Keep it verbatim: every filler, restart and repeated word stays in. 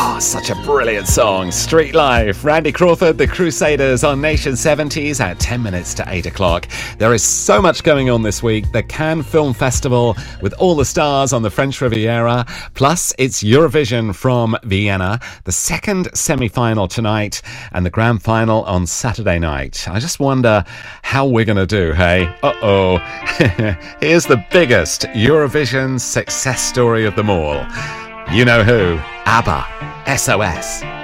Oh, such a brilliant song. Street Life. Randy Crawford, The Crusaders on Nation seventies at ten minutes to eight o'clock. There is so much going on this week. The Cannes Film Festival with all the stars on the French Riviera. Plus, it's Eurovision from Vienna. The second semi-final tonight and the grand final on Saturday night. I just wonder how we're going to do, hey? Uh-oh. Here's the biggest Eurovision success story of them all. You know who? ABBA. S O S.